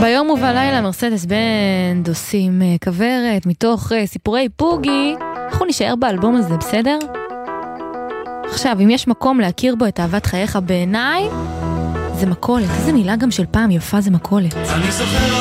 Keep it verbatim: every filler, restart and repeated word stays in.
ביום ובלילה מרסדס בנד עושים כברת מתוך סיפורי פוגי. אנחנו נשאר באלבום הזה, בסדר? עכשיו, אם יש מקום להכיר בו את אהבת חייך בעיניי, זה מקולת. איזה מילה גם של פעם יפה, זה מקולת. אני זוכר